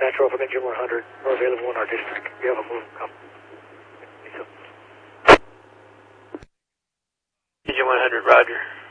Natural from engine 100 are available in our district. We have a move come. Engine 100, roger.